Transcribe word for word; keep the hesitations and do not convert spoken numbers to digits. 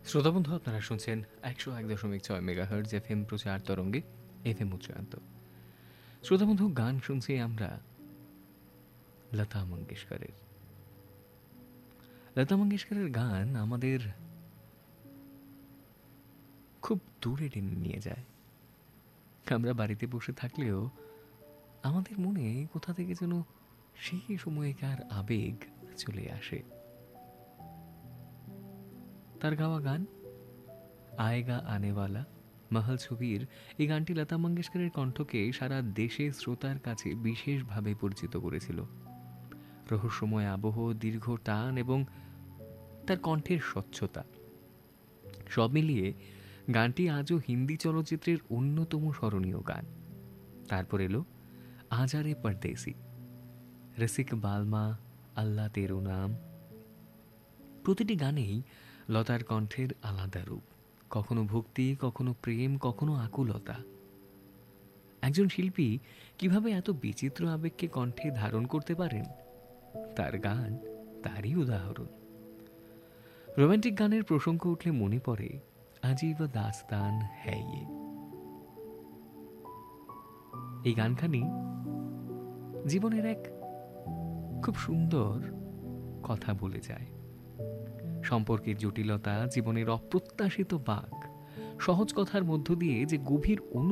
শ্রোতা বন্ধু, আপনারা শুনছেন একশো এক দশমিক ছয় মেগাহার্জ এফ এম প্রচার তরঙ্গে এফ এম উচ্চান্ত। শ্রোতা বন্ধু, গান শুনছি আমরা লতা মঙ্গেশকরের। লতা মঙ্গেশকরের গান আমাদের খুব দূরে টেনে নিয়ে যায়। আমরা বাড়িতে বসে থাকলেও আমাদের মনে কোথা থেকে যেন সেই সময়কার আবেগ চলে আসে। তার গাওয়া গান আয়েগা আনেওয়ালা, মহল ছবির এই গানটি লতা মঙ্গেশকরের কণ্ঠকে সারা দেশে শ্রোতার কাছে বিশেষভাবে পরিচিত করেছিল। রহস্যময় আবহ, দীর্ঘ টান এবং তার কণ্ঠের স্বচ্ছতা, সব মিলিয়ে গানটি আজও হিন্দি চলচ্চিত্রের অন্যতম স্মরণীয় গান। তারপর এলো আজারে পরদেসি, রসিক বালমা, আল্লাহ তেরো নাম। প্রতিটি গানেই লতার কণ্ঠের আলাদা রূপ, কখনো ভক্তি, কখনো প্রেম, কখনো আকুলতা। একজন শিল্পী কিভাবে এত বিচিত্র আবেগকে কণ্ঠে ধারণ করতে পারেন, তার গান তারই উদাহরণ। রোমান্টিক গানের প্রসঙ্গ উঠলে মনে পড়ে আজীব দাস্তান হ্যায় ইয়ে। এই গানখানি জীবনের এক খুব সুন্দর কথা বলে যায়। সম্পর্কের জটিলতা, জীবনের অপ্রত্যাশিত বাঁক, সহজ কথার মধ্য দিয়ে যে গভীর